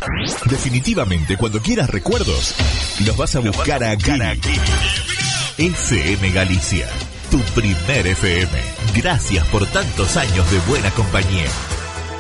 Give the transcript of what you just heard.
Definitivamente, cuando quieras recuerdos, los vas a buscar aquí. FM Galicia, tu primer FM. Gracias por tantos años de buena compañía.